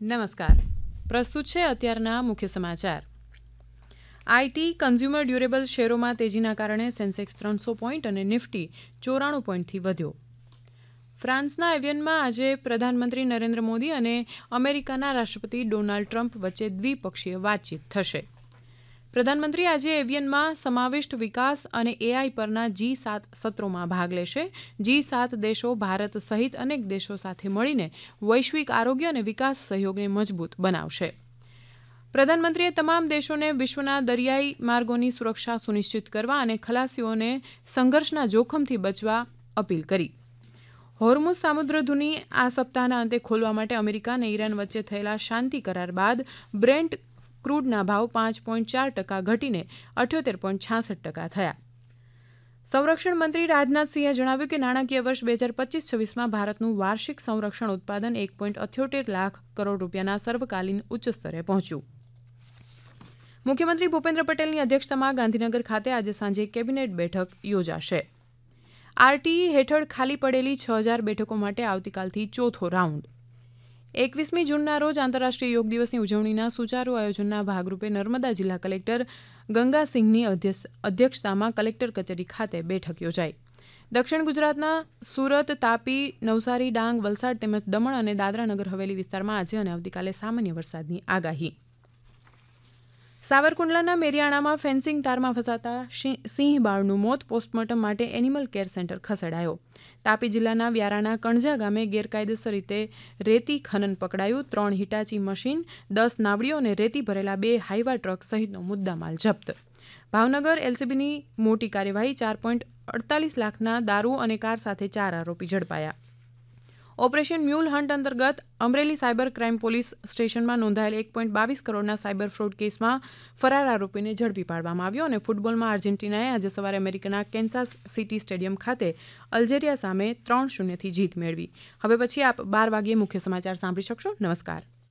નમસ્કાર. પ્રસ્તુત છે અત્યારના મુખ્ય સમાચાર. આઈટી કન્ઝ્યુમર ડ્યુરેબલ શેરોમાં તેજીના કારણે સેન્સેક્સ 300 પોઈન્ટ અને નિફ્ટી 94 પોઈન્ટથી વધ્યો. ફ્રાન્સના એવિયનમાં આજે પ્રધાનમંત્રી નરેન્દ્ર મોદી અને અમેરિકાના રાષ્ટ્રપતિ ડોનાલ્ડ ટ્રમ્પ વચ્ચે દ્વિપક્ષીય વાતચીત થશે. પ્રધાનમંત્રી આજે એવિયનમાં સમાવિષ્ટ વિકાસ અને એઆઈ પરના G7 સત્રોમાં ભાગ લેશે. G7 દેશો ભારત સહિત અનેક દેશો સાથે મળીને વૈશ્વિક આરોગ્ય અને વિકાસ સહયોગને મજબૂત બનાવશે. પ્રધાનમંત્રીએ તમામ દેશોને વિશ્વના દરિયાઈ માર્ગોની સુરક્ષા સુનિશ્ચિત કરવા અને ખલાસીઓને સંઘર્ષના જોખમથી બચવા અપીલ કરી. હોર્મુઝ સામુદ્રધુની આ સપ્તાહના અંતે ખોલવા માટે અમેરિકા અને ઈરાન વચ્ચે થયેલા શાંતિ કરાર બાદ બ્રેન્ટ ક્રૂડના ભાવ 5.4% ઘટીને 78.66% થયા. સંરક્ષણ મંત્રી રાજનાથસિંહે જણાવ્યું કે નાણાકીય વર્ષ 2025-26માં ભારતનું વાર્ષિક સંરક્ષણ ઉત્પાદન 1.78 લાખ કરોડ રૂપિયાના સર્વકાલીન ઉચ્ચ સ્તરે પહોંચ્યું. મુખ્યમંત્રી ભૂપેન્દ્ર પટેલની અધ્યક્ષતામાં ગાંધીનગર ખાતે આજે સાંજે કેબિનેટ બેઠક યોજાશે. આરટીઈ હેઠળ ખાલી પડેલી 6000 બેઠકો માટે આવતીકાલથી ચોથો રાઉન્ડ. 21મી જૂનના રોજ આંતરરાષ્ટ્રીય યોગ દિવસની ઉજવણીના સુચારુ આયોજનના ભાગરૂપે નર્મદા જિલ્લા કલેક્ટર ગંગાસિંહની અધ્યક્ષતામાં કલેક્ટર કચેરી ખાતે બેઠક યોજાઈ. દક્ષિણ ગુજરાતના સુરત, તાપી, નવસારી, ડાંગ, વલસાડ તેમજ દમણ અને દાદરા નગર હવેલી વિસ્તારમાં આજે અને આવતીકાલે સામાન્ય વરસાદની આગાહી. સાવરકુંડલાના મેરિયાણામાં ફેન્સિંગ તારમાં ફસાતા સિંહ બાળનું મોત. પોસ્ટમોર્ટમ માટે એનિમલ કેર સેન્ટર ખસેડાયો. તાપી જિલ્લાના વ્યારાના કણજા ગામે ગેરકાયદેસર રીતે રેતી ખનન પકડાયું. 3 હિટાચી મશીન, 10 નાવડીઓ અને રેતી ભરેલા 2 હાઈવા ટ્રક સહિતનો મુદ્દામાલ જપ્ત. ભાવનગર એલસીબીની મોટી કાર્યવાહી. 4.48 લાખના દારૂ અને કાર સાથે 4 આરોપી ઝડપાયા. ઓપરેશન મ્યુલ હન્ટ અંતર્ગત અમરેલી સાયબર ક્રાઇમ પોલીસ સ્ટેશનમાં નોંધાયેલ 1.22 કરોડના સાયબર ફ્રોડ કેસમાં ફરાર આરોપીને ઝડપી પાડવામાં આવ્યો. અને ફૂટબોલમાં અર્જેન્ટિનાએ આજે સવારે અમેરિકાના કેન્સાસ સિટી સ્ટેડિયમ ખાતે અલ્જેરિયા સામે 3-0થી જીત મેળવી. હવે પછી આપ 12 વાગ્યે મુખ્ય સમાચાર સાંભળી શકશો. નમસ્કાર.